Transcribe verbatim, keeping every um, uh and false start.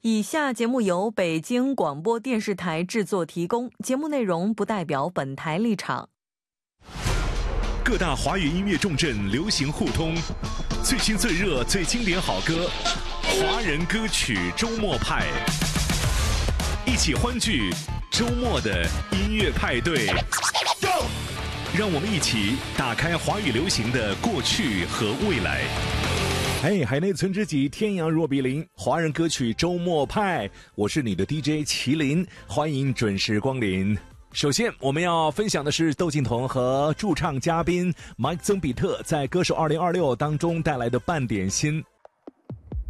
以下节目由北京广播电视台制作提供，节目内容不代表本台立场。 各大华语音乐重镇流行互通，最新最热最经典好歌，华人歌曲周末派，一起欢聚周末的音乐派对。让我们一起打开华语流行的过去和未来。 嘿，海内存知己，天涯若比邻，华人歌曲周末派，我是你的 D J 麒麟，欢迎准时光临。首先我们要分享的是窦靖童和驻唱嘉宾 Mike 曾比特在歌手二零二六当中带来的半点心。